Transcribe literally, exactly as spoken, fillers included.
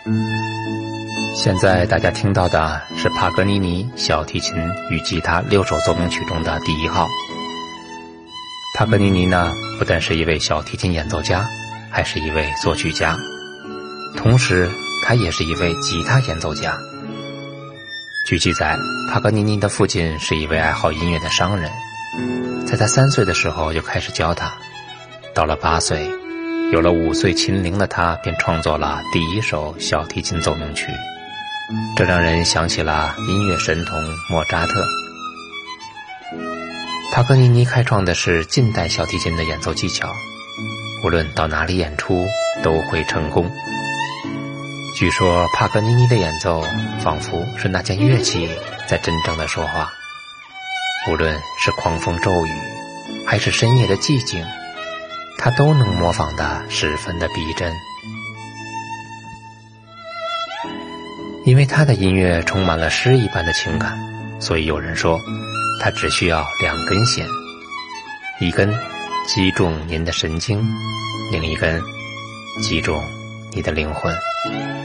现在大家听到的是帕格尼尼小提琴与吉他六首奏鸣曲中的第一号。帕格尼尼呢，不但是一位小提琴演奏家，还是一位作曲家，同时他也是一位吉他演奏家。据记载，帕格尼尼的父亲是一位爱好音乐的商人，在他三岁的时候就开始教他，到了八岁，有了五岁琴龄的他便创作了第一首小提琴奏鸣曲，这让人想起了音乐神童莫扎特。帕格尼尼开创的是近代小提琴的演奏技巧，无论到哪里演出都会成功。据说帕格尼尼的演奏仿佛是那件乐器在真正的说话，无论是狂风骤雨还是深夜的寂静，他都能模仿得十分的逼真。因为他的音乐充满了诗一般的情感，所以有人说他只需要两根弦，一根击中您的神经，另一根击中你的灵魂。